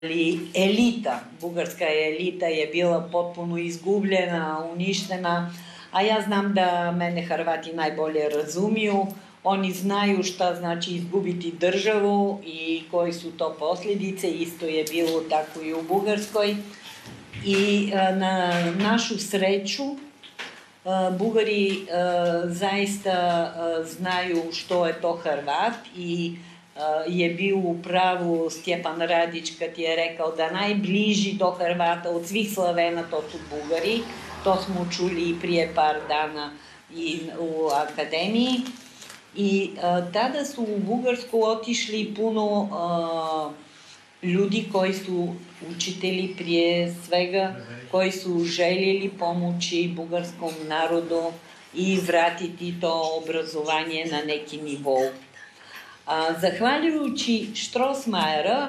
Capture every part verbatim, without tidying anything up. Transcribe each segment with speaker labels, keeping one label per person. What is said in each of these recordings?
Speaker 1: Ali elita, bugarska elita je bila potpuno izgubljena, uništena, a ja znam da mene Hrvati najbolje razumiju. Oni znaju šta znači izgubiti državu i koji su to posljedice, isto je bilo tako i u Bugarskoj. I na našu sreću Bugari zaista znaju što je to Hrvat i je bio u pravu Stjepan Radić kad je rekao da najbliži do Hrvata od svih Slavena to su Bugari. To smo čuli i prije par dana i u akademiji. I tada su u Bugarsku otišli puno ljudi koji su učitelji prije svega, koji su željeli pomoći bugarskom narodu i vratiti to obrazovanje na neki nivou. Zahvaljujući Strossmayera,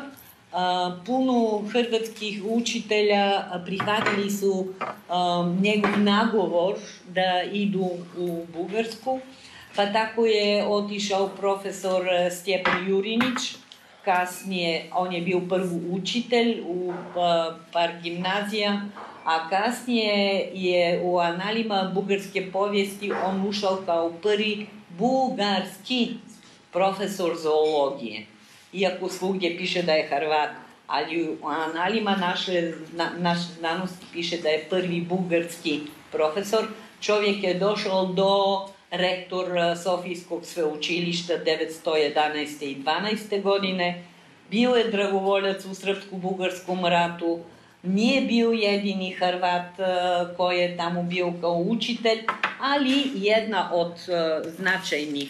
Speaker 1: puno hrvatskih učitelja prihvatili su njegov nagovor da idu u Bugarsku, pa tako je otišao profesor Stjepan Jurinić. Kasnije, on je bio prvi učitelj u par gimnazija, a kasnije je u analima bugarske povijesti on ušao kao prvi bugarski profesor zoologije. Iako svugdje piše da je Hrvat, ali u analima naše, na, naše znanosti piše da je prvi bugarski profesor. Čovjek je došao do rektor Sofijskog sveučilišta devetsto jedanaeste i dvanaeste godine, bio je dragovoljac u srpsko-bugarskom ratu, nije bio jedini Hrvat koji je tamo bio kao učitelj, ali jedna od značajnih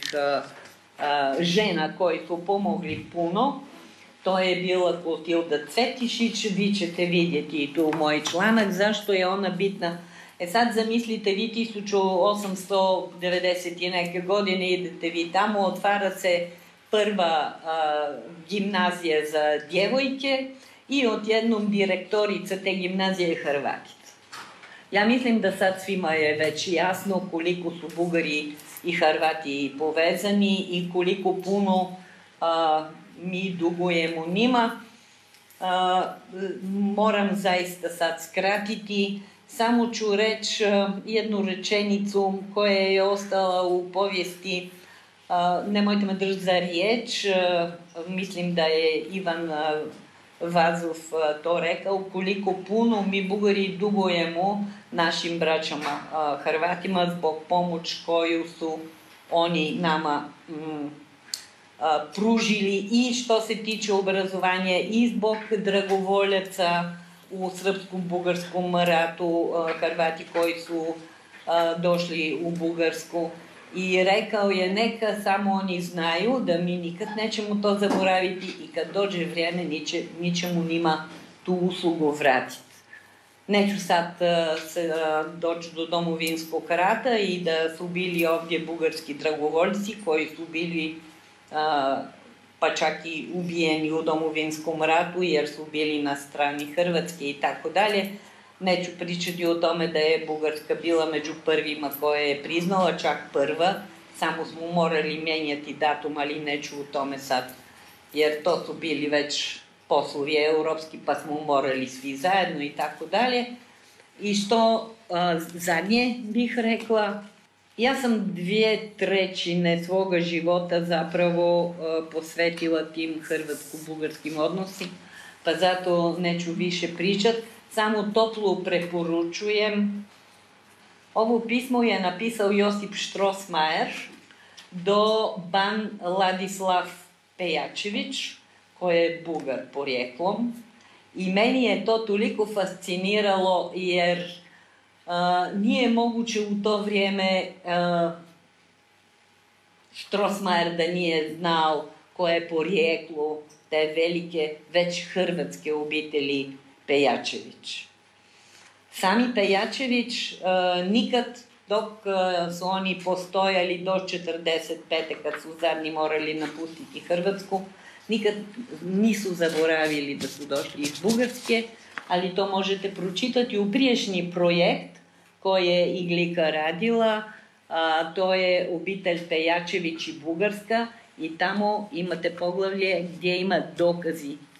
Speaker 1: žena koji su pomogli puno, to je bila Klotilda Cvetišić. Vi ćete vidjeti tu moj članak zašto je ona bitna. E sad zamislite vi tisuću osamsto devedeset i neke godine idete vi tamo, otvara se prva a, gimnazija za djevojke i odjednom direktorica te gimnazije je Hrvatica. Ja mislim da sad svima je već jasno koliko su Bugari i Hrvati povezani i koliko puno a, mi dugujemo njima. A, moram zaista sad skratiti. Samo ću reći jednu rečenicu koja je ostala u povijesti. Nemojte me držati za riječ. Mislim da je Ivan Vazov to rekao, koliko puno mi Bugari dugujemo našim braćama Hrvatima zbog pomoć koju su oni nama pružili i što se tiče obrazovanja i zbog dragovoljaca u srpskom-bugarskom ratu, Hrvati koji su došli u Bugarsku. I rekao je neka samo oni znaju da mi nikad nećemo to zaboraviti i kad dođe vrijeme mi ćemo njima tu uslugu vratiti. Neću sad se doći do Domovinskog rata i da su bili ovdje bugarski dragovoljci koji su bili pa čak i ubijeni u Domovinskom ratu jer su bili na strani Hrvatske i tako dalje. Neću pričati o tome da je Bugarska bila među prvima koja je priznala, čak prva, samo smo morali mijenjati datum, ali neću o tome sad, jer to su bili već poslovi europski, pa smo morali svi zajedno i tako dalje. I što zadnje bih rekla, ja sam dvije trećine svoga života zapravo posvetila tim hrvatsko-bugarskim odnosima, pa zato neću više pričati. Samo toplo preporučujem. Ovo pismo je napisao Josip Strossmayer do ban Ladislav Pejačević, koji je Bugar porijeklom. I meni je to toliko fasciniralo jer Uh, nije moguće u to vrijeme uh, Strossmayer da nije znao koje je porijeklo te velike, već hrvatske obitelji Pejačević. Sami Pejačević uh, nikad dok uh, su oni postojali do četrdeset pete kad su zadnji morali napustiti Hrvatsku, nikad nisu zaboravili da su došli iz Bugarske, ali to možete pročitati u prijašnji projekt koji je Iglika radila, a, to je obitelj Pejačević i Bugarska i tamo imate poglavlje gdje ima dokazi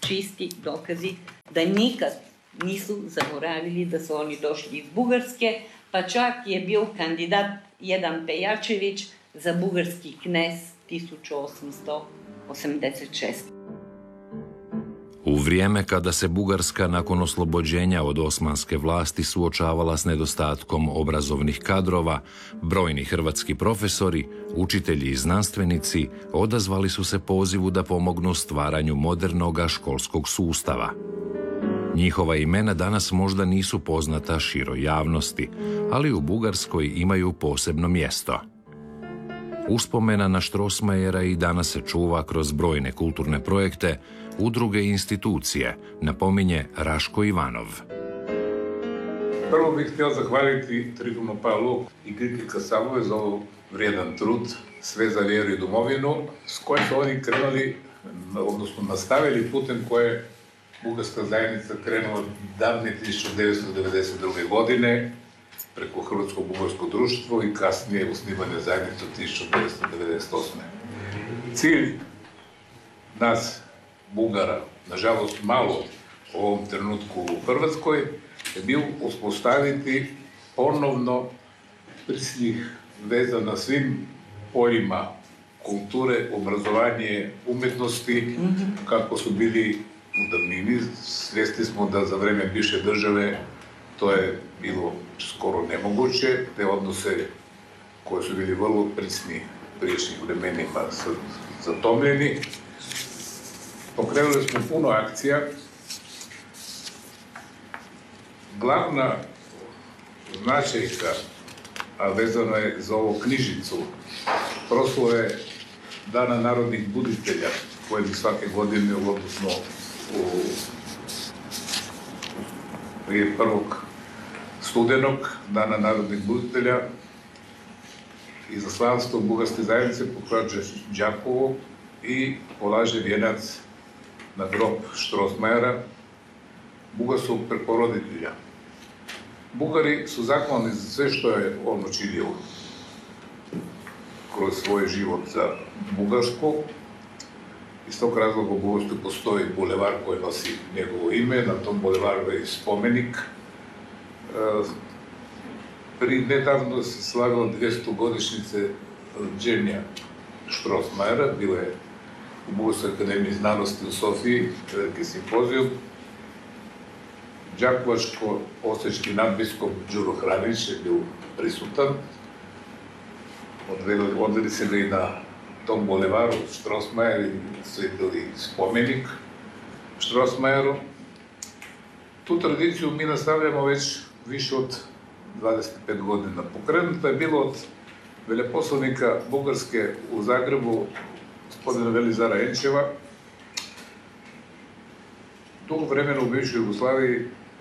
Speaker 1: čisti dokazi da nikad nisu zaboravili da su oni došli iz Bugarske, pa čak je bio kandidat jedan Pejačević za bugarski knez tisuću osamsto osamdeset šeste.
Speaker 2: U vrijeme kada se Bugarska nakon oslobođenja od osmanske vlasti suočavala s nedostatkom obrazovnih kadrova, brojni hrvatski profesori, učitelji i znanstvenici odazvali su se pozivu da pomognu stvaranju modernog školskog sustava. Njihova imena danas možda nisu poznata široj javnosti, ali u Bugarskoj imaju posebno mjesto. Uspomena na Strossmayera i danas se čuva kroz brojne kulturne projekte, udruge i institucije, napominje Raško Ivanov.
Speaker 3: Prvo bih htio zahvaliti Trifonu Pavlu i Griki Kasabove za ovo vrijedan trud, sve za vjeru i domovinu, s kojim su oni krenuli, odnosno nastavili putem koje Bugarska zajednica krenula davne tisuću devetsto devedeset druge. godine preko Hrvatsko-bugarsko društvo i kasnije osnivanje zajednice tisuću devetsto devedeset osme. Cilj nas, Bugara, nažalost malo u ovom trenutku u Hrvatskoj, je bio uspostaviti ponovno prisnih veza na svim poljima kulture, obrazovanje, umjetnosti, kako su bili u davnini. Svjesni smo da za vreme bivše države to je bilo skoro nemoguće, te odnose koje su bili vrlo prisni prijašnjih vremenima zatomljeni. Pokrenuli smo puno akcija. Glavna značajka, a vezano je za ovu knjižicu, proslave Dana narodnih buditelja, koje bi svake godine, odnosno prije prvog studenog Dana narodnih buditelja, izaslanstvo Bugarske zajednice pohađa Đakovo i polaže vijenac na grob Strossmayera, bugarskog preporoditelja. Bugari su zahvalni za sve što je on učinio kroz svoj život za Bugarsku. Iz tog razloga u Bugarskoj postoji bulevar koji nosi njegovo ime, na tom bulevaru je spomenik. Pri nedavno se slavilo dvjesto godišnjice rođenja Strossmayera, bilo je u Bugarskoj akademiji znanosti u Sofiji, veliki simpozijum. Đakovačko-osječki nadbiskup Đuro Hranić je bio prisutan. Odveli se ga i na tom bulevaru Strossmayer i svetili spomenik Strossmayeru. Tu tradiciju mi nastavljamo već više od dvadeset pet godina. Pokrenuto je bilo od veleposlanika Bugarske u Zagrebu, gospodina Velizara Enčeva. Tu vremenu u bivšoj Jugoslaviji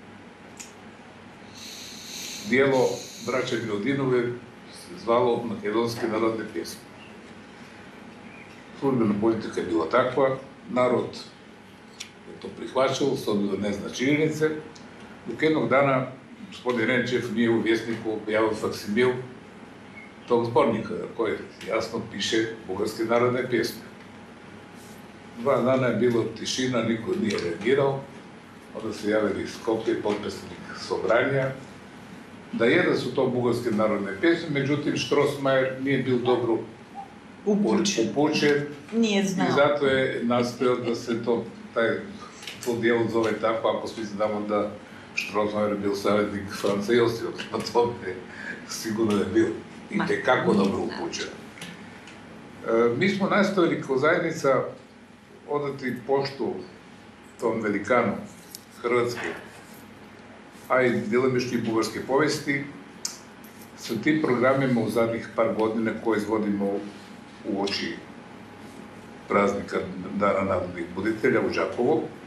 Speaker 3: dijelo braće Miladinove se zvalo Makedonske narodne pjesme. Službena politika je bila takva, narod je to prihvaćao, s obzirom ne zna činjenice, dok jednog dana gospodin Renčev nije u Vjesniku objavio faksimil tog zbornika, koji jasno piše Bugarske narodne pjesme. Dva dana je bilo tišina, niko nije reagirao, onda se javili iz Skopje, potpredsjednik Sobranja, da je da su to Bugarske narodne pjesme, međutim Strossmayer nije bio dobro upućen,
Speaker 1: nije znao.
Speaker 3: I zato je nastojao da se to, taj, to dijelo zove tako, ako svi znamo da Strossmayer je bio savjetnik Franca Josipa, na tome sigurno je bio i tekako dobro upućen. E, mi smo nastojali kao zajednica odati poštu tom velikanu Hrvatske, a i djelomično bugarske povijesti, sa tim programima u zadnjih par godina koje izvodimo u oči praznika Dana narodnih buditelja u Đakovu.